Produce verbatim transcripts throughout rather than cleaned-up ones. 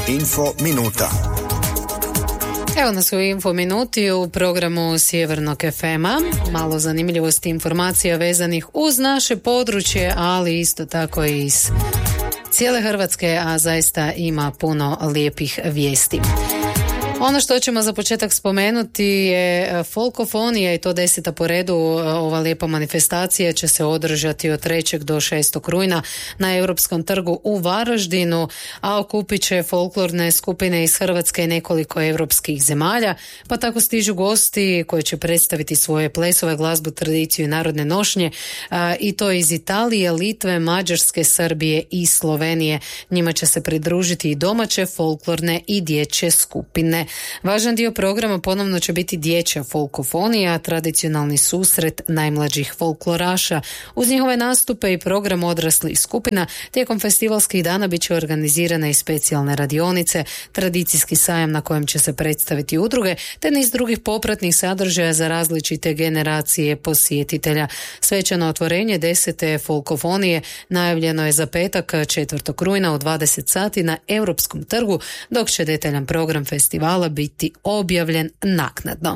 Info Minuta. Evo nas u Info Minuti u programu Sjevernog ef ema. Malo zanimljivosti informacija vezanih uz naše područje, ali isto tako i iz cijele Hrvatske, a zaista ima puno lijepih vijesti. Ono što ćemo za početak spomenuti je folkofonija i to deseta po redu. Ova lijepa manifestacija će se održati od trećeg do šestog rujna na Europskom trgu u Varaždinu, a okupit će folklorne skupine iz Hrvatske i nekoliko europskih zemalja, pa tako stižu gosti koji će predstaviti svoje plesove, glazbu, tradiciju i narodne nošnje, a, i to iz Italije, Litve, Mađarske, Srbije i Slovenije. Njima će se pridružiti i domaće folklorne i dječje skupine. Važan dio programa ponovno će biti dječja folkofonija, tradicionalni susret najmlađih folkloraša. Uz njihove nastupe i program odraslih skupina, tijekom festivalskih dana bit će organizirane i specijalne radionice, tradicijski sajam na kojem će se predstaviti udruge, te niz drugih popratnih sadržaja za različite generacije posjetitelja. Svečano otvorenje desete folkofonije najavljeno je za petak četvrtog rujna u dvadeset sati na Europskom trgu, dok će detaljan program festivala biti objavljen naknadno.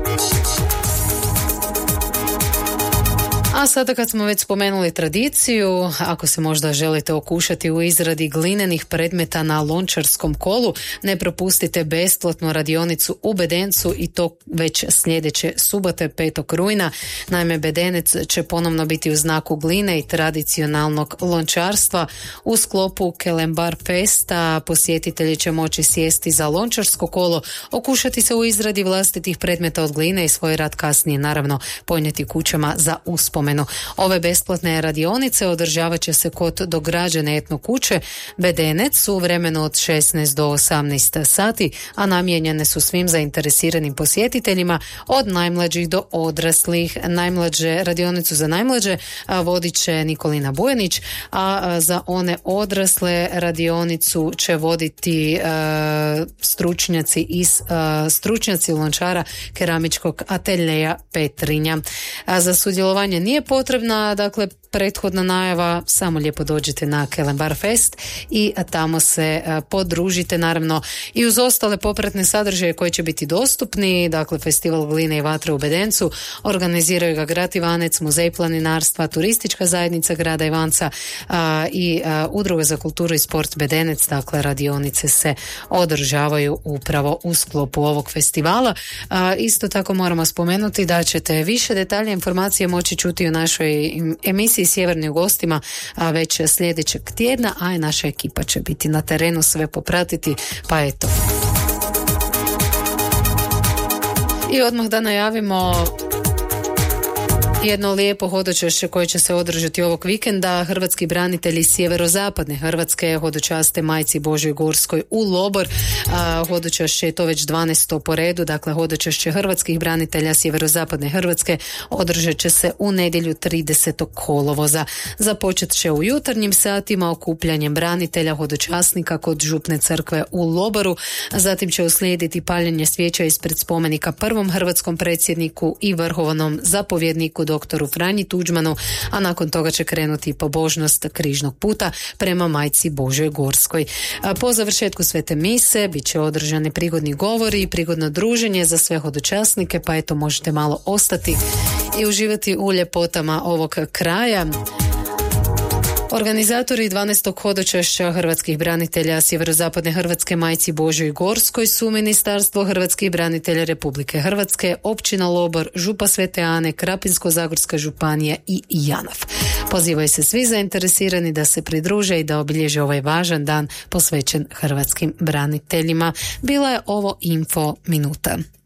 A sada kad smo već spomenuli tradiciju, ako se možda želite okušati u izradi glinenih predmeta na lončarskom kolu, ne propustite besplatnu radionicu u Bedencu i to već sljedeće subote petog rujna. Naime, Bedenec će ponovno biti u znaku gline i tradicionalnog lončarstva. U sklopu Kelembar Festa posjetitelji će moći sjesti za lončarsko kolo, okušati se u izradi vlastitih predmeta od gline i svoj rad kasnije naravno ponijeti kućama za uspomenu. Ove besplatne radionice održavat će se kod dograđene etno kuće Bedenec u vremenu od šesnaest do osamnaest sati, a namijenjene su svim zainteresiranim posjetiteljima od najmlađih do odraslih. Najmlađe radionicu za najmlađe vodit će Nikolina Bujanić, a za one odrasle radionicu će voditi uh, stručnjaci iz uh, stručnjaci lončara keramičkog ateljeja Petrinja. A za sudjelovanje nije potrebna, dakle, prethodna najava, samo lijepo dođete na Kelembar Fest i tamo se a, podružite, naravno i uz ostale popratne sadržaje koji će biti dostupni. Dakle, festival gline i vatre u Bedencu, organiziraju ga grad Ivanec, muzej planinarstva, turistička zajednica grada Ivanca a, i a, udruga za kulturu i sport Bedenec. Dakle, radionice se održavaju upravo u sklopu ovog festivala. A, isto tako moramo spomenuti da ćete više detalja informacije moći čuti u našoj emisiji Sjeverni u gostima, a već sljedećeg tjedna, a i naša ekipa će biti na terenu sve popratiti, pa eto. I odmah da najavimo jedno lijepo hodočašće koje će se održati ovog vikenda. Hrvatski branitelji sjeverozapadne Hrvatske hodočaste Majci Božoj Gorskoj u Lobor. A, hodočašće je to već dvanaesto po redu, dakle hodočašće hrvatskih branitelja sjeverozapadne Hrvatske održat će se u nedjelju tridesetog kolovoza. Započet će u jutarnjim satima okupljanjem branitelja hodočasnika kod Župne crkve u Loboru, a zatim će uslijediti paljenje svijeća ispred spomenika prvom hrvatskom predsjedniku i vrhovnom zapovjedniku doktoru Franji Tuđmanu, a nakon toga će krenuti pobožnost križnog puta prema Majci Božoj Gorskoj. A po završetku svete mise bit će održani prigodni govori i prigodno druženje za sve hodočasnike, pa eto možete malo ostati i uživati u ljepotama ovog kraja. Organizatori dvanaestog hodočašća hrvatskih branitelja sjeverozapadne Hrvatske Majci Božoj Gorskoj su Ministarstvo hrvatskih branitelja Republike Hrvatske, općina Lobor, Župa Svete Ane, Krapinsko-zagorska županija i JANAF. Pozivaju se svi zainteresirani da se pridruže i da obilježe ovaj važan dan posvećen hrvatskim braniteljima. Bila je ovo Info Minuta.